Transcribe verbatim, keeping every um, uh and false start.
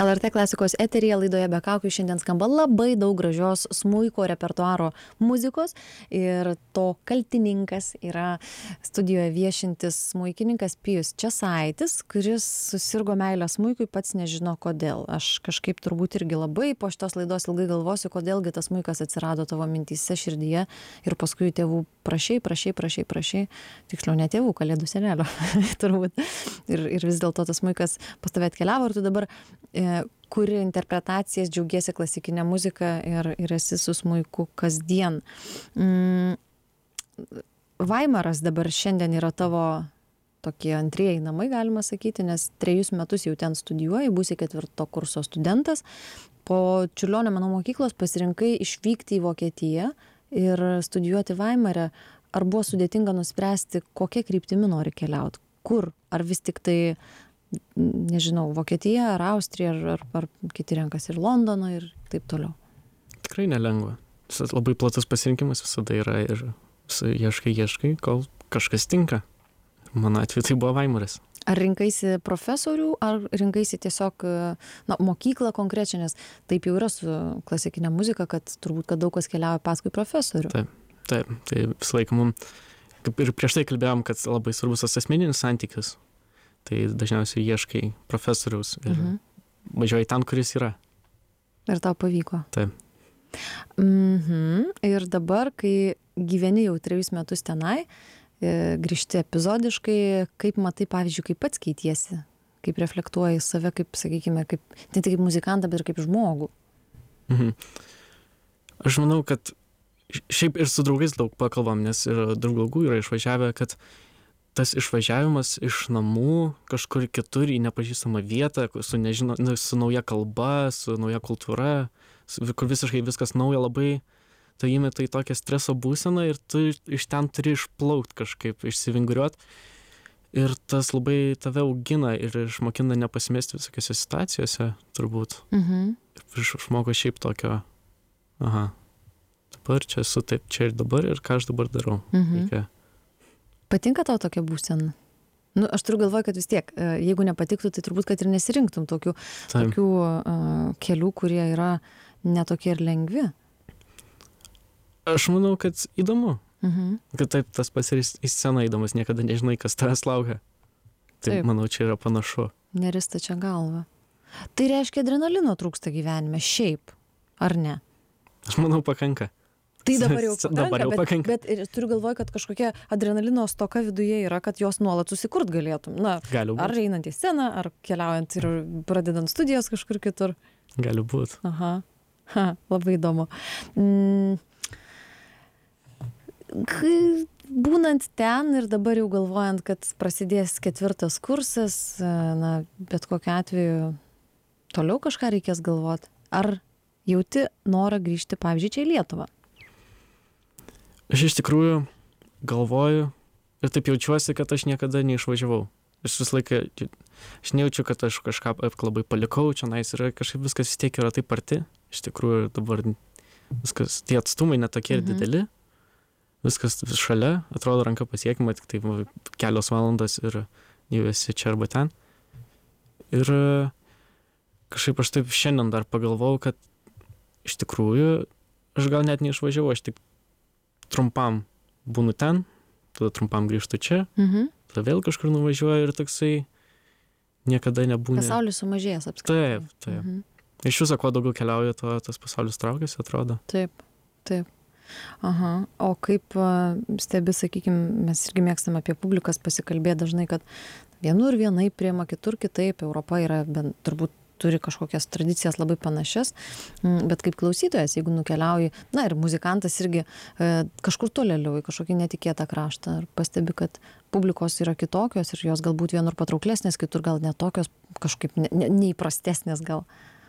L R T klasikos eteryje laidoje Be kaukių šiandien skamba labai daug gražios smuiko repertuaro muzikos ir to kaltininkas yra studijoje viešintis smuikininkas Pijus Česaitis, kuris susirgo meilę smuikui, pats nežino kodėl. Aš kažkaip turbūt irgi labai po šitos laidos ilgai galvosiu, kodėlgi tas smuikas atsirado tavo mintyse, širdyje ir paskui tėvų prašai, prašai, prašai, prašai, tiksliau ne tėvų, kalėdų senelio turbūt. Ir, ir vis dėlto tas smuikas pas tave atkeliavo ir tu dabar e, kuri interpretacijas, džiaugiesi klasikinę muziką ir, ir esi su smuiku kasdien. Mm, Vaimaras dabar šiandien yra tavo tokie antrieji namai, galima sakyti, nes trejus metus jau ten studijuoji, būsi ketvirto kurso studentas. Po Čiurlionio menų mokyklos pasirinkai išvykti į Vokietiją ir studijuoti Vaimare. Ar buvo sudėtinga nuspręsti, kokia kryptimi nori keliauti? Kur? Ar vis tik tai, nežinau, Vokietija, ar Austrija, ar, ar, ar kiti renkasi ir Londono ir taip toliau? Tikrai nelengva. Visas labai platus pasirinkimas visada yra ir ieškai, ieškai, kol kažkas tinka. Mano atveju tai buvo Vaimaras. Ar rinkaisi profesorių, ar rinkaisi tiesiog na, mokyklą konkrečią, nes taip jau yra su klasikinė muzika, kad turbūt, kad daug kas keliauja paskui profesorių. Taip, taip, tai visą laiką mums, kaip ir prieš tai kalbėjom, kad labai svarbus tas asmeninis santykis, tai dažniausiai ieškai profesoriaus ir mhm. važiuoji ten, kuris yra. Ir tau pavyko. Taip. Mhm. Ir dabar, kai gyveni jau trejus metus tenai, grįžti epizodiškai, kaip matai, pavyzdžiui, kaip pats keitiesi, kaip reflektuoji save, kaip, sakykime, kaip, ne tik kaip muzikantą, bet ir kaip žmogų. Mhm. Aš manau, kad šiaip ir su draugais daug pakalbam, nes ir draugų yra išvažiavę, kad tas išvažiavimas iš namų kažkur kitur į nepažįstamą vietą, su, nežino, su nauja kalba, su nauja kultūra, su, kur visiškai viskas nauja, labai tai įmeta į tokią streso būseną ir tu iš ten turi išplaukt kažkaip, išsivinguriuot. Ir tas labai tave augina ir išmokina nepasimesti visokiose situacijose, turbūt. Mhm. Ir išmoko šiaip tokio, aha, dabar čia esu taip, čia ir dabar ir ką aš dabar darau. Mhm. Reikia. Patinka tau tokia būsena? Nu, aš turiu galvoje, kad vis tiek, jeigu nepatiktų, tai turbūt, kad ir nesirinktum tokių, tokių uh, kelių, kurie yra netokie ir lengvi. Aš manau, kad įdomu. Mhm. Kad taip tas pats ir į sceną įdomus, niekada nežinai, kas tavęs laukia. Tai Taip. Manau, čia yra panašu. Nerista čia galva. Tai reiškia, adrenalino trūksta gyvenime, šiaip, ar ne? Aš manau, pakanka. Tai dabar jau pakanka, Dabar jau bet, pakanka. bet ir turiu galvoje, kad kažkokia adrenalino stoka viduje yra, kad jos nuolat susikurt galėtum. Na, Gali būt. ar einant į sceną, ar keliaujant ir pradedant studijas kažkur kitur. Gali būt. Aha, ha, labai įdomu. Mm. Kai būnant ten ir dabar jau galvojant, kad prasidės ketvirtas kursas, na, bet kokiu atveju toliau kažką reikės galvoti. Ar jauti norą grįžti, pavyzdžiui, čia į Lietuvą? Aš iš tikrųjų galvoju ir taip jaučiuosi, kad aš niekada neišvažiavau. Aš visą laiką, aš nejaučiu, kad aš kažką labai palikau, čia nais yra kažkaip viskas vis tiek yra taip arti. Iš tikrųjų dabar viskas, tie atstumai netokie ir Mhm. dideli. Viskas šalia, atrodo ranka pasiekima, tik taip kelios valandos ir jau esi čia arba ten. Ir kažkaip aš taip šiandien dar pagalvojau, kad iš tikrųjų aš gal net neišvažiavau, aš tik trumpam būnu ten, tada trumpam grįžtu čia, Mhm. tada vėl kažkur nuvažiuoju ir toksai niekada nebūni. Pasaulis sumažėjęs apskritai. Taip, taip. Mhm. Iš viso, kuo daugiau keliauju, tuo tas pasaulis traukiasi, atrodo. Taip, taip. Aha. O kaip a, stebi, sakykime, mes irgi mėgstame apie publikas pasikalbėti dažnai, kad vienur vienaip priima, kitur kitaip. Europa yra, bent turbūt turi kažkokias tradicijas labai panašias, mm, bet kaip klausytojas, jeigu nukeliauji, na ir muzikantas irgi e, kažkur tolėliau į kažkokį netikėtą kraštą, ar pastebi, kad publikos yra kitokios ir jos galbūt vienur patrauklesnės, kitur gal netokios, kažkaip ne, ne, neįprastesnės gal.